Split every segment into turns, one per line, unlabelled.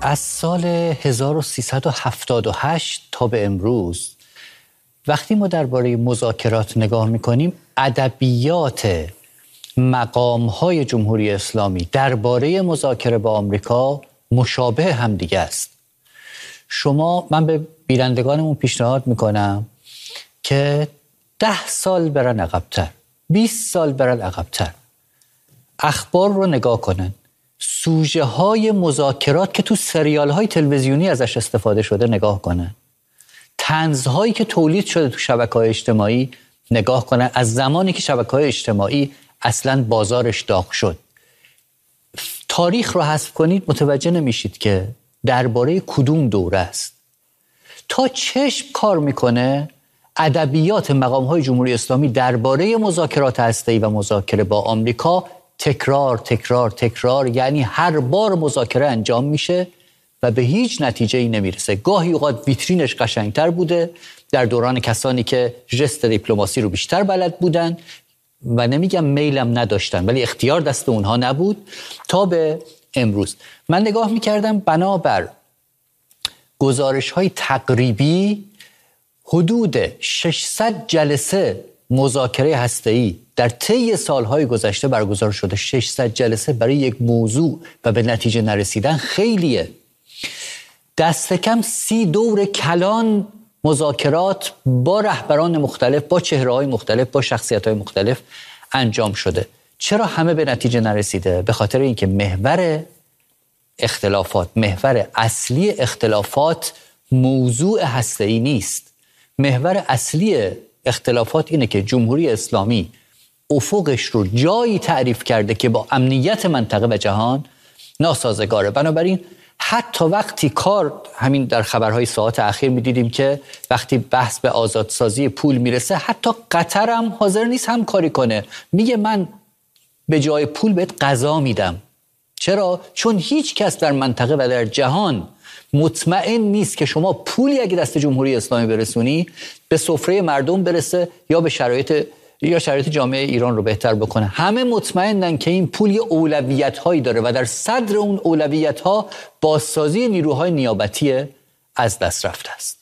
از سال 1378 تا به امروز وقتی ما درباره مذاکرات نگاه میکنیم، ادبیات مقام‌های جمهوری اسلامی درباره مذاکره با آمریکا مشابه هم دیگه است. من به بینندگانمون پیشنهاد میکنم که 10 سال برن عقب‌تر، 20 سال برن عقب‌تر، اخبار رو نگاه کنن، سوژه های مذاکرات که تو سریال های تلویزیونی ازش استفاده شده نگاه کنن، طنزهایی که تولید شده تو شبکه‌های اجتماعی نگاه کنن، از زمانی که شبکه‌های اجتماعی اصلاً بازارش داغ شد. تاریخ رو حذف کنید متوجه نمیشید که درباره کدوم دوره است. تا چشم کار میکنه ادبیات مقام‌های جمهوری اسلامی درباره مذاکرات هسته‌ای و مذاکره با آمریکا تکرار تکرار تکرار، یعنی هر بار مذاکره انجام میشه و به هیچ نتیجه‌ای نمیرسه. گاهی اوقات ویترینش قشنگتر بوده در دوران کسانی که ژست دیپلماسی رو بیشتر بلد بودن و نمیگم میلم نداشتن ولی اختیار دست اونها نبود، تا به امروز. من نگاه میکردم بنابر گزارش‌های تقریبی حدود 600 جلسه مذاکره هسته‌ای در طی سالهای گذشته برگزار شده. 600 جلسه برای یک موضوع و به نتیجه نرسیدن خیلیه. دست کم 30 دور کلان مذاکرات با رهبران مختلف، با چهره‌های مختلف، با شخصیت‌های مختلف انجام شده. چرا همه به نتیجه نرسیده؟ به خاطر اینکه محور اصلی اختلافات موضوع هسته‌ای نیست. محور اصلی اختلافات اینه که جمهوری اسلامی افقش رو جایی تعریف کرده که با امنیت منطقه و جهان ناسازگاره. بنابراین حتی وقتی همین در خبرهای ساعات اخیر می‌دیدیم که وقتی بحث به آزادسازی پول میرسه، حتی قطر هم حاضر نیست همکاری کنه. میگه من به جای پول بهت غذا میدم. چرا؟ چون هیچ کس در منطقه و در جهان مطمئن نیست که شما پولی اگه دست جمهوری اسلامی برسونی به سفره مردم برسه یا به شرایط جامعه ایران رو بهتر بکنه. همه مطمئنن که این پول یه اولویت‌هایی داره و در صدر اون اولویت‌ها بازسازی نیروهای نیابتی از دست رفته است.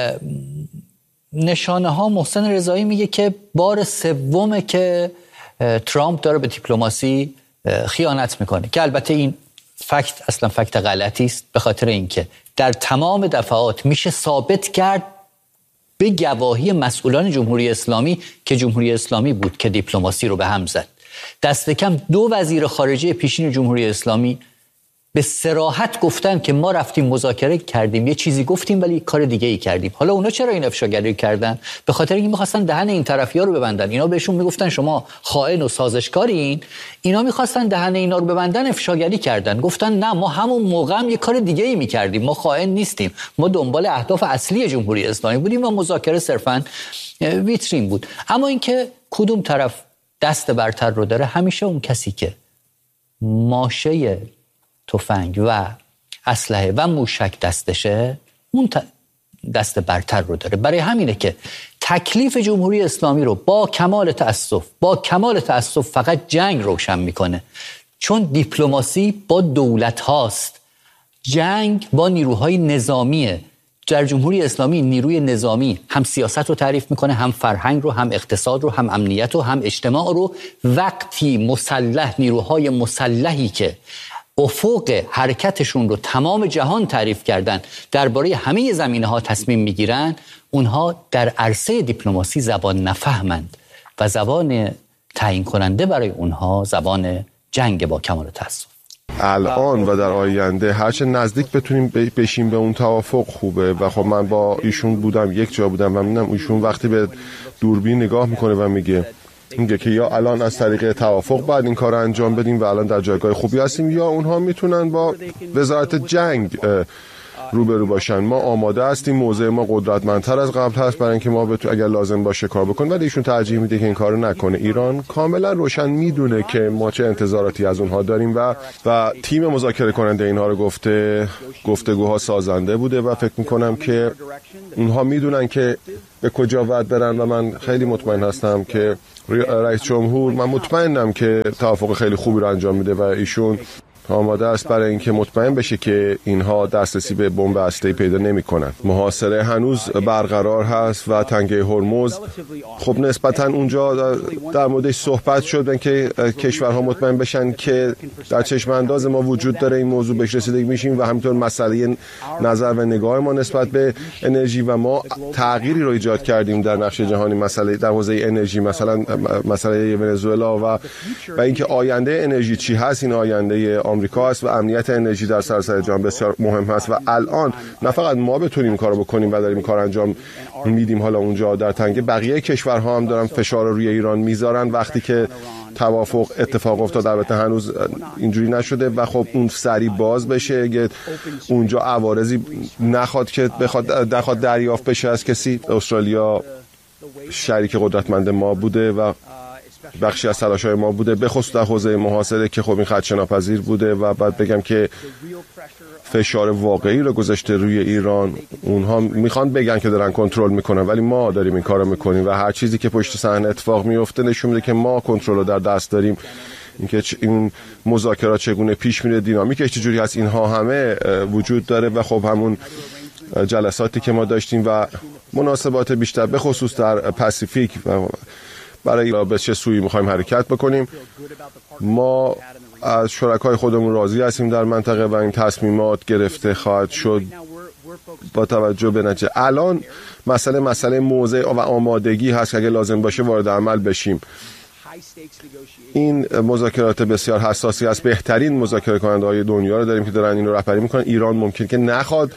نشانه‌ها محسن رضایی میگه که بار سومه که ترامپ داره به دیپلماسی خیانت میکنه، که البته این فکت اصلا فکت غلطی است، به خاطر اینکه در تمام دفعات میشه ثابت کرد به گواهی مسئولان جمهوری اسلامی که جمهوری اسلامی بود که دیپلماسی رو به هم زد. دست کم 2 وزیر خارجه پیشین جمهوری اسلامی به صراحت گفتن که ما رفتیم مذاکره کردیم، یه چیزی گفتیم ولی کار دیگه ای کردیم. حالا اونا چرا این افشاگری کردن؟ به خاطر اینکه می‌خواستن دهن این طرفی‌ها رو ببندن. اینا بهشون میگفتن شما خائن و سازشکارین، اینا می‌خواستن دهن اینا رو ببندن، افشاگری کردن. گفتن نه، ما همون موقع هم یه کار دیگه ای می‌کردیم، ما خائن نیستیم، ما دنبال اهداف اصلی جمهوری اسلامی بودیم و مذاکره صرفاً ویترین بود. اما اینکه کدوم طرف دست برتر رو داره، همیشه اون کسی که ماشه تفنگ و اسلحه و موشک دستشه اون دست برتر رو داره. برای همینه که تکلیف جمهوری اسلامی رو با کمال تأسف فقط جنگ روشن میکنه، چون دیپلماسی با دولت هاست، جنگ با نیروهای نظامیه. در جمهوری اسلامی نیروی نظامی هم سیاست رو تعریف میکنه، هم فرهنگ رو، هم اقتصاد رو، هم امنیت رو، هم اجتماع رو. وقتی نیروهای مسلحی که افق حرکتشون رو تمام جهان تعریف کردن درباره همه زمینه‌ها تصمیم میگیرن، اونها در عرصه دیپلماسی زبان نفهمند و زبان تعیین کننده برای اونها زبان جنگ با کمال تأسف.
الان و در آینده هرچه نزدیک بتونیم بشیم به اون توافق خوبه. و خب من با ایشون بودم، یک جا بودم و می‌بینم ایشون وقتی به دوربین نگاه میکنه و میگه که یا الان از طریق توافق بعد این کار رو انجام بدیم و الان در جایگاه خوبی هستیم، یا اونها میتونن با وزارت جنگ روبرو باشن. ما آماده هستیم، موضع ما قدرتمندتر از قبل هست برای اینکه ما اگر لازم باشه کار بکنیم، ولی ایشون ترجیح میده که این کارو نکنه. ایران کاملا روشن میدونه که ما چه انتظاراتی از اونها داریم و تیم مذاکره کننده اینها رو گفتگوها سازنده بوده و فکر میکنم که اونها میدونن که به کجا باید برن و من خیلی مطمئن هستم که رئیس جمهور، من مطمئنم که توافق خیلی خوبی رو انجام میده و ایشون آماده است برای اینکه مطمئن بشه که اینها دسترسی به بمب هسته‌ای پیدا نمی‌کنند. محاصره هنوز برقرار هست و تنگه هرمز خب نسبتاً اونجا در موردش صحبت شد که کشورها مطمئن بشن که در چشم انداز ما وجود داره این موضوع بهش رسیدگی میشیم و همینطور مسئله نظر و نگاه ما نسبت به انرژی و ما تغییری رو ایجاد کردیم در نقشه جهانی مسئله در حوزه انرژی، مثلا مسئله ونزوئلا و اینکه آینده انرژی چی هست. این آینده آمریکا است و امنیت انرژی در سراسر جهان بسیار مهم هست و الان نه فقط ما بتونیم کارو بکنیم و داریم این کار انجام میدیم حالا اونجا در تنگه، بقیه کشورها هم دارن فشار روی ایران میذارن وقتی که توافق اتفاق افتاد. البته هنوز اینجوری نشده و خب اون سریع باز بشه اگه اونجا عوارضی نخواد که بخواد دریافت بشه از کسی. استرالیا شریک قدرتمند ما بوده و بخشی از تلاش‌های ما بوده، به خصوص در حوزه محاصره که خب این خدشه‌ناپذیر بوده و بعد بگم که فشار واقعی رو گذاشته روی ایران. اونها میخوان بگن که دارن کنترل میکنن ولی ما داریم این کارو میکنیم و هر چیزی که پشت صحنه اتفاق میفته نشون میده که ما کنترل رو در دست داریم. اینکه این مذاکرات چگونه پیش میره، دینامیکش چجوری هست، اینها همه وجود داره و خب همون جلساتی که ما داشتیم و مناسبات بیشتر به خصوص در پاسیفیک و برای به چه سویی میخوایم حرکت بکنیم. ما از شرکای خودمون راضی هستیم در منطقه و این تصمیمات گرفته خواهد شد با توجه به نتیجه. الان مسئله موضع و آمادگی هست که اگه لازم باشه وارد عمل بشیم. این مذاکرات بسیار حساسی است. بهترین مذاکره کننده‌های دنیا رو داریم که دارن این رو رهبری میکنن. ایران ممکن که نخواد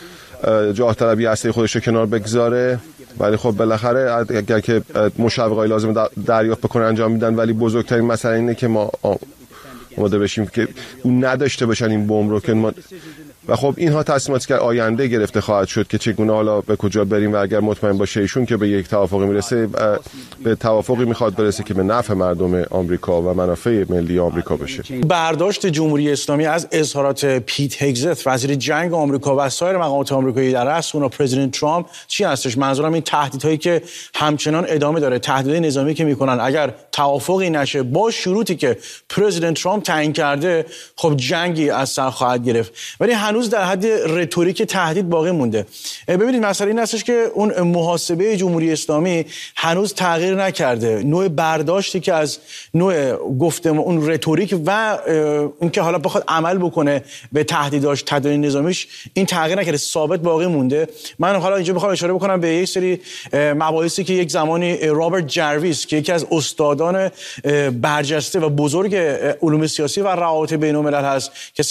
جاه طلبی هسته خودش رو کنار بگذاره ولی خب بالاخره اگر که مشوقای لازم دریافت بکنن انجام میدن، ولی بزرگترین مسئله اینه که ما آماده بشیم که اون نداشته باشن این بمب رو که ما و خب اینها تصمیماتی که آینده گرفته خواهد شد که چگونه حالا به کجا بریم و اگر مطمئن باشه ایشون که به یک توافقی میرسه، به توافقی میخواد برسه که به نفع مردم آمریکا و منافع ملی آمریکا باشه.
برداشت جمهوری اسلامی از اظهارات پیت هگزت وزیر جنگ آمریکا و سایر مقامات آمریکایی در رأس اونها پرزیدنت ترامپ چی هستش؟ منظورم این تهدیدهایی که همچنان ادامه داره، تهدیدهای نظامی که میکنن اگر توافقی نشه با شروطی که پرزیدنت ترامپ تعیین کرده خب جنگی از سر خواهد گرفت، ولی هنوز در حد رتوریک تهدید باقی مونده. ببینید مسئله این هستش که اون محاسبه جمهوری اسلامی هنوز تغییر نکرده. نوع برداشتی که از نوع گفتم اون رتوریک و اینکه حالا بخواد عمل بکنه به تهدیداش، تداعی نظامیش، این تغییر نکرده، ثابت باقی مونده. من حالا اینجا میخوام اشاره بکنم به یک سری مباحثی که یک زمانی رابرت جرویس که یکی از استادان برجسته و بزرگ علوم سیاسی و روابط بین‌الملل هست،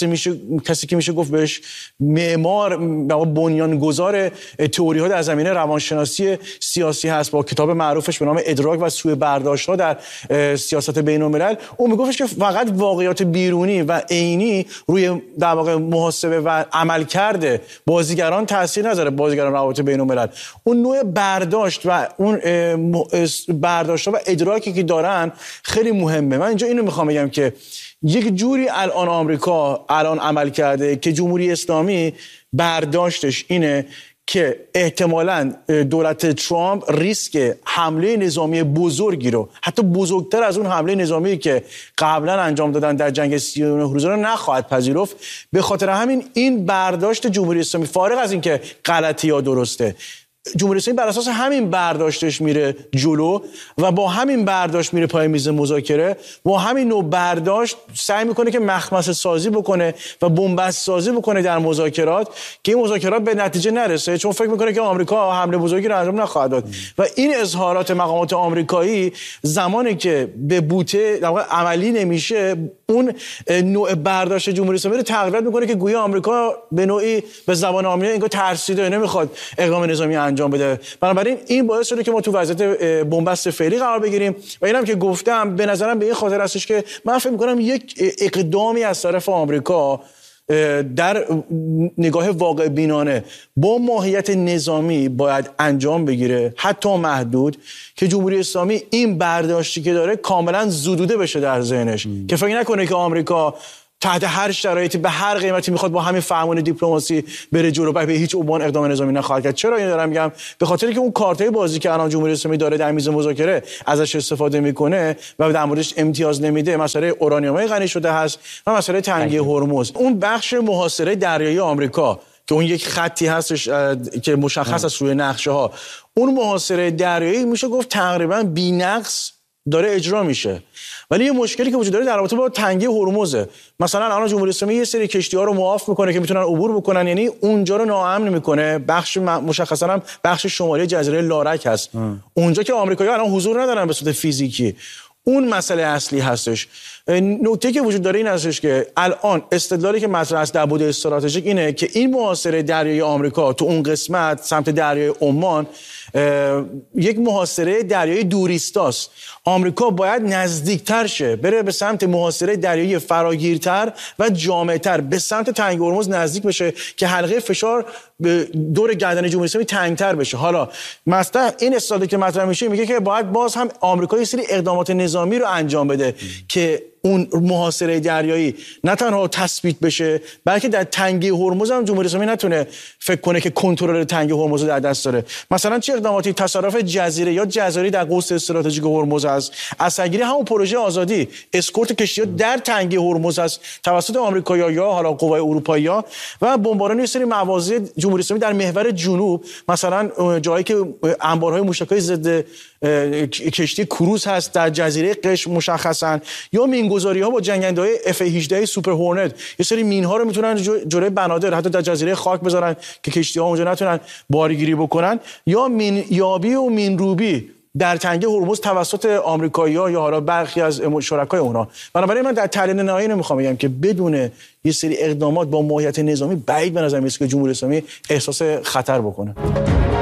کسی که میشه گفت بهش معمار و بنیانگذار تئوری ها در زمینه روانشناسی سیاسی هست، با کتاب معروفش به نام ادراک و سوء برداشت ها در سیاست بین‌الملل، اون میگفتش که فقط واقعیات بیرونی و عینی روی در واقع محاسبه و عملکرد بازیگران تاثیر نذاره، بازیگران روابط بین‌الملل. اون نوع برداشت و اون برداشت ها و ادراکی که دارن خیلی مهمه. من اینجا اینو میخوام بگم که یک جوری الان آمریکا عمل کرده که جمهوری اسلامی برداشتش اینه که احتمالاً دولت ترامپ ریسک حمله نظامی بزرگی رو، حتی بزرگتر از اون حمله نظامی که قبلا انجام دادن در جنگ 39 روزه رو نخواهد پذیرفت. به خاطر همین این برداشت جمهوری اسلامی، فارغ از اینکه غلطی یا درسته، جمهوری اسلامی بر اساس همین برداشتش میره جلو و با همین برداشت میره پای میز مذاکره، با همین نوع برداشت سعی میکنه که مخمصه سازی بکنه و بنبست سازی بکنه در مذاکرات که این مذاکرات به نتیجه نرسه، چون فکر میکنه که آمریکا حمله بزرگی رو انجام نخواهد داد. و این اظهارات مقامات آمریکایی زمانی که به بوته عملی نمیشه، اون نوع برداشت جمهوری اسلامی رو تقویت میکنه که گویا آمریکا به نوعی به زبان عامیه انگار ترسیده، نمیخواد اقدام نظامی انجام بده. بنابراین این باعث شده که ما تو وضعیت بنبست فعلی قرار بگیریم و اینم که گفتم به نظرم به این خاطر هستش که من فکر می‌کنم یک اقدامی از طرف آمریکا در نگاه واقع بینانه با ماهیت نظامی باید انجام بگیره، حتی محدود، که جمهوری اسلامی این برداشتی که داره کاملا زدوده بشه در ذهنش، که فکر نکنه که آمریکا تحت هر شرایطی به هر قیمتی میخواد با همین فهمان دیپلماسی بره جلو و به هیچ عنوان اقدام نظامی نخواهد کرد. چرا اینو دارم میگم؟ به خاطر که اون کارتای بازی که الان جمهوری اسلامی داره در میز مذاکره ازش استفاده میکنه و در موردش امتیاز نمیده، مسئله اورانیوم غنی شده هست و مسئله تنگی هرمز. اون بخش محاصره دریایی آمریکا که اون یک خطی هستش که مشخص است روی نقشه ها، اون محاصره دریایی میشه گفت تقریبا بی‌نقص داره اجرا میشه. ولی یه مشکلی که وجود داره در رابطه با تنگی هرمزه. مثلا الان جمهوری اسلامی یه سری کشتی‌ها رو معاف میکنه که میتونن عبور بکنن، یعنی اونجا رو ناامن میکنه. بخش مشخصا هم بخش شمالی جزیره لارک هست، اونجا که آمریکایی‌ها الان حضور ندارن به صورت فیزیکی. اون مسئله اصلی هستش. نکته که وجود داره این هستش که الان استدلالی که مطرح است در بعد استراتژیک اینه که این محاصره دریایی آمریکا تو اون قسمت سمت دریای عمان یک محاصره دریایی دوریستاست. آمریکا باید نزدیکتر شه، بره به سمت محاصره دریایی فراگیرتر و جامعتر، به سمت تنگ هرمز نزدیک بشه که حلقه فشار دور گردن جمهوری اسلامی تنگتر بشه. حالا مثلا این استدلالی که مطرح میشه میگه که باید باز هم آمریکا یه سری اقدامات نظامی رو انجام بده که اون محاصره دریایی نه تنها تثبیت بشه، بلکه در تنگی هرمز هم جمهوری اسلامی نتونه فکر کنه که کنترل تنگی هرمز رو در دست داره. مثلا چه اقداماتی؟ تصرف جزیره یا جزایر در قوس استراتژیک هرمز است، اسگیری همون پروژه آزادی، اسکورت کشتی‌ها در تنگی هرمز است توسط آمریکایی‌ها یا حالا قوای اروپایی‌ها، و بمباران یه سری مواضع جمهوری اسلامی در محور جنوب، مثلا جایی که انبارهای موشک‌های ضد کشتی کروز هست در جزیره قشم مشخصا، یا مینگذاری‌ها با جنگنده‌های F-18 سوپر هورنت. یه سری مین‌ها رو میتونن جلوی بنادر حتی در جزیره خاک بذارن که کشتی‌ها اونجا نتونن بارگیری بکنن، یا مین یابی و مین روبی در تنگه هرمز توسط آمریکایی‌ها یا حالا برخی از شرکای اونها. بنابراین من در تحلیل نهایی نمیخوام بگم که بدون یه سری اقدامات با ماهیت نظامی بعید به نظر میاد که جمهوری اسلامی احساس خطر بکنه.